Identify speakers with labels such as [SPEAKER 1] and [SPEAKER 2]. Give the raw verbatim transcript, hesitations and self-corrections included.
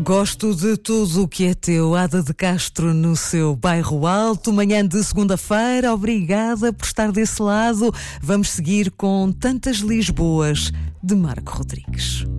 [SPEAKER 1] Gosto de tudo o que é teu. Ada de Castro no seu bairro Alto. Manhã de segunda-feira. Obrigada por estar desse lado. Vamos seguir com Tantas Lisboas, de Marco Rodrigues.